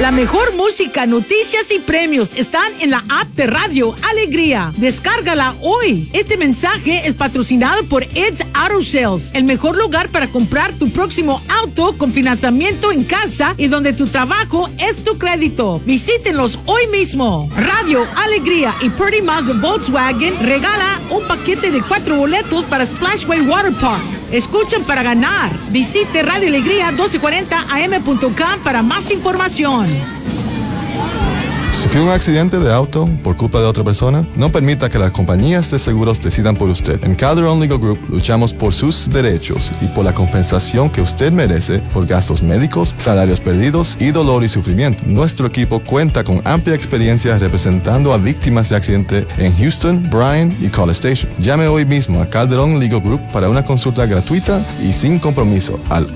La mejor música, noticias y premios están en la app de Radio Alegría. Descárgala hoy. Este mensaje es patrocinado por Ed's Auto Sales, el mejor lugar para comprar tu próximo auto con financiamiento en casa y donde tu trabajo es tu crédito. Visítenlos hoy mismo. Radio Alegría y Purdy Mazda Volkswagen regala un paquete de 4 boletos para Splashway Water Park. Escuchen para ganar. Visite radioalegría1240am.com para más información. ¿Sufrió un accidente de auto por culpa de otra persona? No permita que las compañías de seguros decidan por usted. En Calderon Legal Group luchamos por sus derechos y por la compensación que usted merece por gastos médicos, salarios perdidos y dolor y sufrimiento. Nuestro equipo cuenta con amplia experiencia representando a víctimas de accidente en Houston, Bryan y College Station. Llame hoy mismo a Calderon Legal Group para una consulta gratuita y sin compromiso al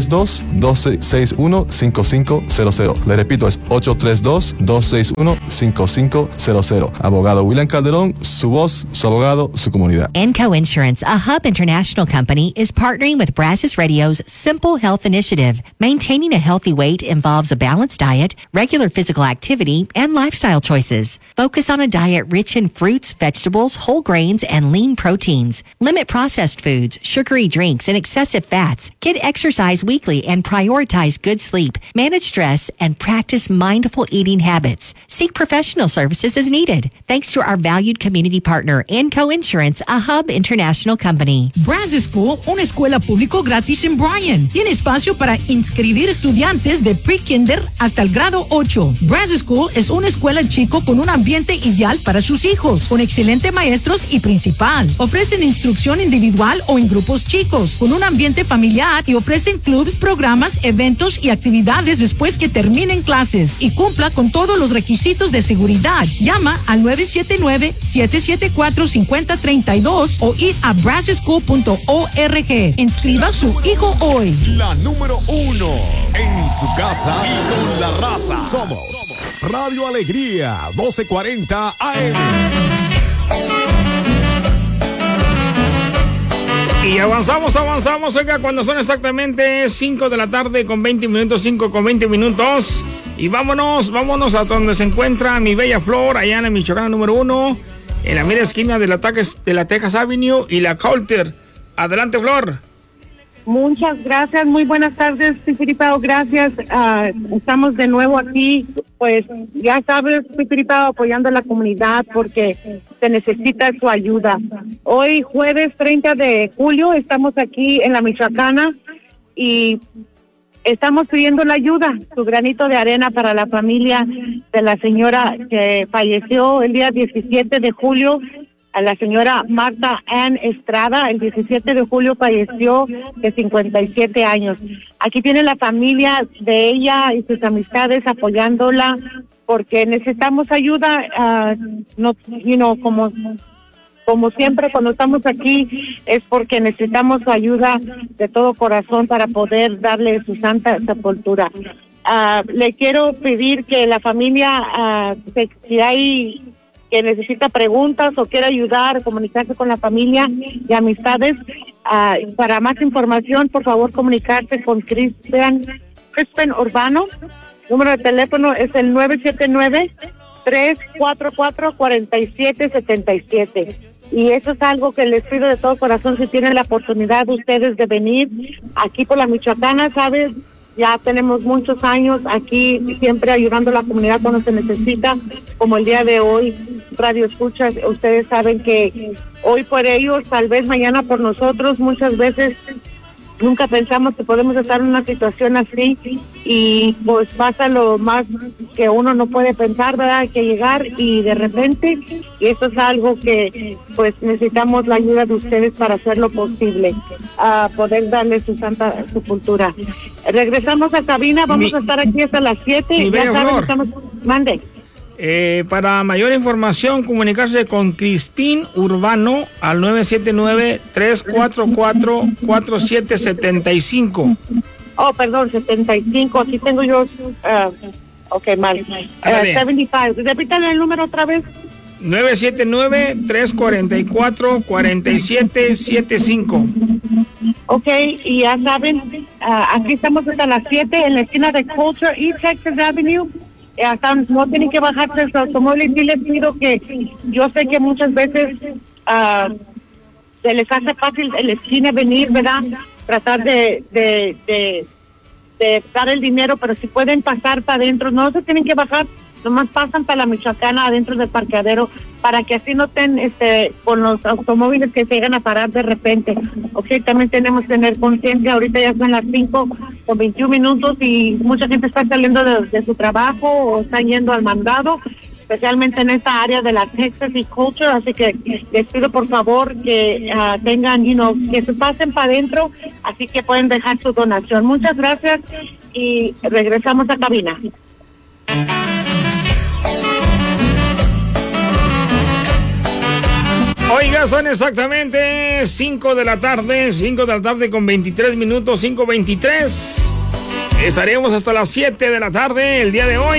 832-261-5500. Le repito, es 832-261-5500. Abogado William Calderón, su voz, su abogado, su comunidad. Enco Insurance, a Hub International company, is partnering with Brazos Radio's Simple Health Initiative. Maintaining a healthy weight involves a balanced diet, regular physical activity, and lifestyle choices. Focus on a diet rich in fruits, vegetables, whole grains, and lean proteins. Limit processed foods, sugary drinks, and excessive fats. Get exercise weekly and prioritize good sleep. Manage stress and practice mindful eating habits. Seek professional services as needed. Thanks to our valued community partner, Enco Insurance, a Hub International company. Brazos School, una escuela público gratis en Bryan. Tiene espacio para inscribir estudiantes de pre-kinder hasta el grado 8. Brazos School es una escuela chico con un ambiente ideal para sus hijos, con excelentes maestros y principal. Ofrecen instrucción individual o en grupos chicos, con un ambiente familiar y ofrecen clubs, programas, eventos y actividades después que terminen clases y cumpla con todos los requisitos de seguridad. Llama al 979-774-5032 o ir a brazoschool.org. Inscriba su hijo hoy. La número 1 en su casa y con la raza. Somos Radio Alegría 1240 AM. Y avanzamos, oiga, cuando son exactamente 5 de la tarde con 20 minutos, 5 con 20 minutos. Y vámonos a donde se encuentra mi bella Flor, allá en la Michoacán número 1, en la media esquina de la Texas Avenue y la Coulter. Adelante, Flor. Muchas gracias, muy buenas tardes, Pipiripao, gracias. Estamos de nuevo aquí, pues ya sabes, Pipiripao, apoyando a la comunidad porque se necesita su ayuda. Hoy, jueves 30 de julio, estamos aquí en la Michoacana y estamos pidiendo la ayuda, su granito de arena para la familia de la señora que falleció el día 17 de julio. A la señora Marta Ann Estrada, el 17 de julio falleció de 57 años. Aquí tiene la familia de ella y sus amistades apoyándola porque necesitamos ayuda, como siempre cuando estamos aquí es porque necesitamos su ayuda de todo corazón para poder darle su santa sepultura. Le quiero pedir que la familia, si hay que necesita preguntas o quiere ayudar, comunicarse con la familia y amistades, para más información, por favor, comunicarse con Cristian Urbano. Número de teléfono es el 979-344-4777. Y eso es algo que les pido de todo corazón, si tienen la oportunidad ustedes de venir aquí por la Michoacana, ¿sabes? Ya tenemos muchos años aquí siempre ayudando a la comunidad cuando se necesita, como el día de hoy, Radio Escuchas. Ustedes saben que hoy por ellos, tal vez mañana por nosotros, muchas veces nunca pensamos que podemos estar en una situación así y pues pasa lo más que uno no puede pensar, ¿verdad? Que llegar y de repente, y eso es algo que pues necesitamos la ayuda de ustedes para hacerlo posible, poder darle su santa sepultura. Regresamos a cabina, vamos a estar aquí hasta las 7. Ya saben, estamos... Mande. Para mayor información, comunicarse con Crispín Urbano al 979-344-4775. Oh, perdón, 75. Aquí tengo yo. Ok, mal. 75. Repítale el número otra vez. 979-344-4775. Ok, y ya saben, aquí estamos hasta las 7 en la esquina de Culture y Texas Avenue. Hasta no tienen que bajarse de su automóvil. Y les pido que, yo sé que muchas veces se les hace fácil en la esquina venir, ¿verdad? Tratar de dar el dinero, pero si pueden pasar para adentro, no se tienen que bajar, nomás pasan para la Michoacana adentro del parqueadero, para que así no estén con los automóviles que se llegan a parar de repente. Ok, también tenemos que tener conciencia, ahorita ya son las 5:21 y mucha gente está saliendo de su trabajo o están yendo al mandado, especialmente en esta área de la Texas y Culture, así que les pido por favor que tengan, que se pasen para adentro, así que pueden dejar su donación. Muchas gracias y regresamos a cabina. Oiga, son exactamente 5 de la tarde con 23 minutos, 5:23. Estaremos hasta las 7 de la tarde el día de hoy.